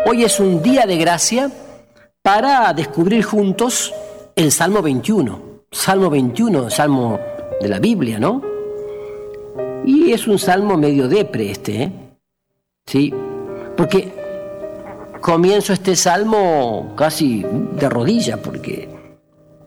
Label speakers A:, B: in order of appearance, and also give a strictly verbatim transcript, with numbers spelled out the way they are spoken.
A: Hoy es un día de gracia para descubrir juntos el Salmo veintiuno. Salmo veintiuno, Salmo de la Biblia, ¿no? Y es un salmo medio depre este, ¿eh? Sí, porque comienzo este salmo casi de rodillas, porque